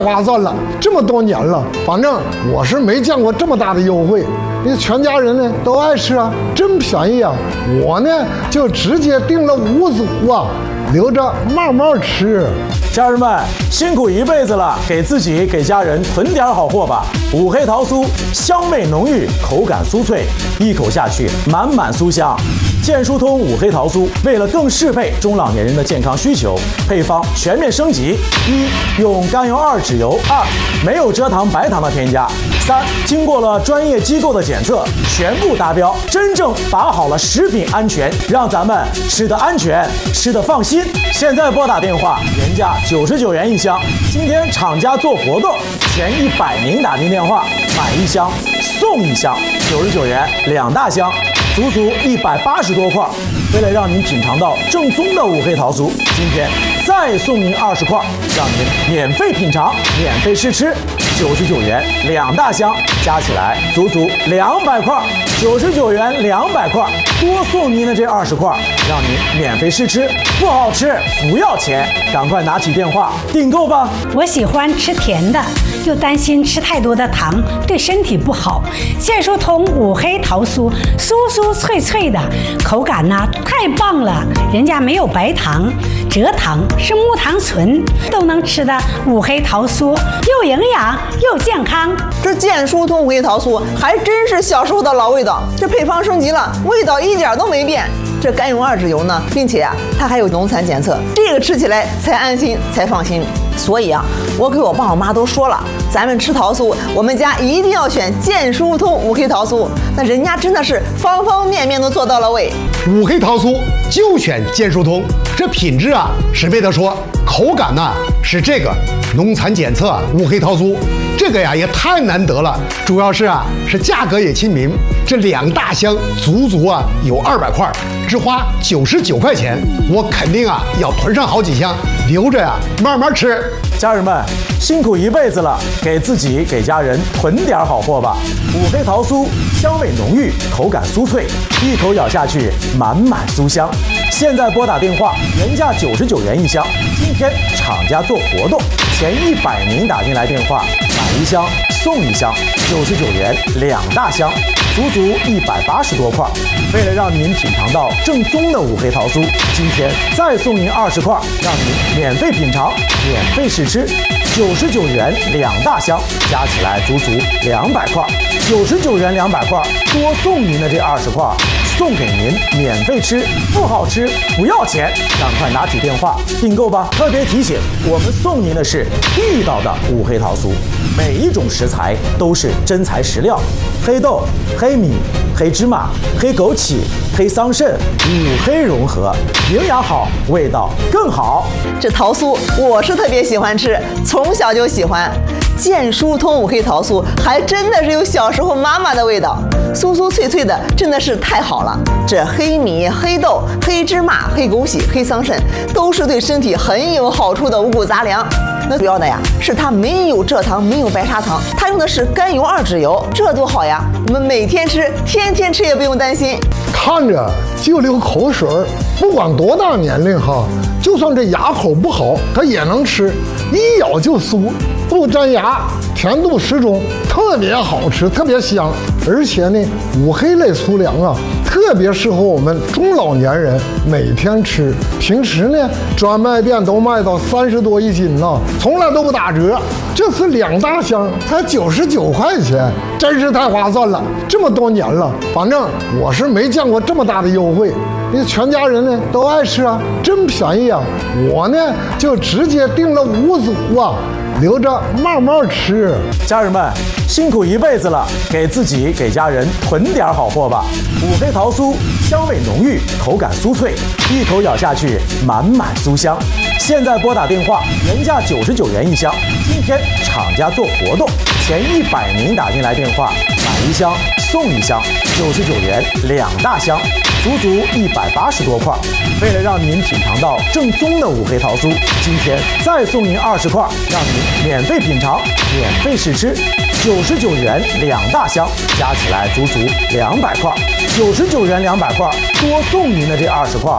划算了，这么多年了，反正我是没见过这么大的优惠。你全家人呢都爱吃啊，真便宜啊！我呢就直接订了5组啊，留着慢慢吃。 家人们辛苦一辈子了，给自己给家人囤点好货吧。五黑桃酥香味浓郁，口感酥脆，一口下去满满酥香。健舒通五黑桃酥为了更适配中老年人的健康需求，配方全面升级：一、用甘油2脂油；2、没有蔗糖、白糖的添加；3、经过了专业机构的检测，全部达标，真正把好了食品安全，让咱们吃得安全，吃得放心。现在拨打电话，原价99元一箱，今天厂家做活动，前100名打进电话，买1箱送1箱，99元2大箱。足足180多块，为了让您品尝到正宗的五黑桃酥，今天再送您20块，让您免费品尝、免费试吃，99元2大箱，加起来足足200块，99元200块，多送您的这20块，让您免费试吃，不好吃不要钱，赶快拿起电话订购吧。 我喜欢吃甜的，又担心吃太多的糖对身体不好。健舒通五黑桃酥，酥酥脆脆的，口感呢太棒了，人家没有白糖、蔗糖，是木糖醇，都能吃的五黑桃酥，又营养又健康。 这健舒通五黑桃酥还真是小时候的老味道，这配方升级了，味道一点都没变。这甘油2脂油呢，并且它还有农残检测，这个吃起来才安心才放心。所以我给我爸我妈都说了，咱们吃桃酥，我们家一定要选健舒通五黑桃酥。那人家真的是方方面面都做到了位。 五黑桃酥就选健舒通，这品质是没得说，口感是这个农残检测五黑桃酥，这个也太难得了。主要是价格也亲民，这2大箱足足有200块，只花99块钱，我肯定要囤上好几箱，留着慢慢吃。 家人们辛苦一辈子了，给自己给家人囤点好货吧。五黑桃酥香味浓郁，口感酥脆，一口咬下去满满酥香。现在拨打电话，原价99元一箱，今天厂家做活动，前100名打进来电话，买1箱送1箱，99元2大箱，足足180多块。为了让您品尝到正宗的五黑桃酥，今天再送您20块，让您免费品尝、免费试吃，99元2大箱，加起来足足200块，99元200块，多送您的这20块，送给您免费吃，不好吃不要钱，赶快拿起电话订购吧。特别提醒，我们送您的是地道的五黑桃酥，每一种食材都是真材实料，黑豆、黑米、黑芝麻、黑枸杞、黑桑葚，五黑融合，营养好，味道更好。 这桃酥我是特别喜欢吃，从小就喜欢。健舒通五黑桃酥还真的是有小时候妈妈的味道，酥酥脆脆的，真的是太好了。这黑米、黑豆、黑芝麻、黑枸杞、黑桑葚，都是对身体很有好处的五谷杂粮。那主要的是它没有蔗糖，没有白砂糖，它用的是甘油2脂油，这多好呀！我们每天吃，天天吃也不用担心。 看着就流口水，不管多大年龄就算这牙口不好，它也能吃，一咬就酥，不粘牙，甜度适中，特别好吃，特别香。而且呢，五黑类粗粮特别适合我们中老年人每天吃。平时呢，专卖店都卖到30多一斤从来都不打折。这次2大箱才99块钱，真是太划算了。这么多年了，反正我是没见过这么大的优惠。你全家人呢都爱吃啊，真便宜啊！我呢就直接订了5组留着慢慢吃。 家人们辛苦一辈子了，给自己给家人囤点好货吧。五黑桃酥香味浓郁，口感酥脆，一口咬下去满满酥香。现在拨打电话，原价99元一箱，今天厂家做活动，前100名打进来电话，买1箱送1箱，99元2大箱，足足180多块。为了让您品尝到正宗的五黑桃酥，今天再送您20块，让您免费品尝、免费试吃，99元2大箱，加起来足足200块，99元200块，多送您的这20块，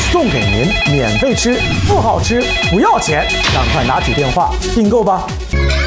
送给您免费吃，不好吃不要钱，赶快拿起电话订购吧。